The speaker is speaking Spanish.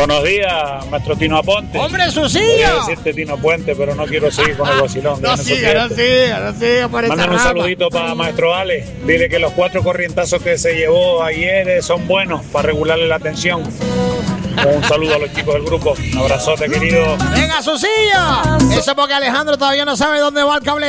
Buenos días, maestro Tino Aponte. ¡Hombre, su silla! Voy a decirte Tino Puente, pero no quiero seguir con el vacilón. No siga por esta Mándame un rama. saludito para maestro Ale. Dile que los 4 corrientazos que se llevó ayer son buenos para regularle la tensión. Un saludo a los chicos del grupo. Un abrazote, querido. ¡Venga, su silla! Eso porque Alejandro todavía no sabe dónde va el cable.